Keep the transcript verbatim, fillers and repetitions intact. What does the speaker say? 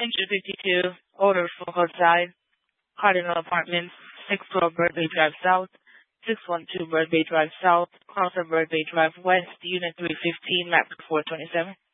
Entry fifty-two, Order for Side, Cardinal Apartments, six twelve Bird Bay Drive South, six one two Bird Bay Drive South, Crosser Bird Bay Drive West, Unit three fifteen, map four twenty-seven.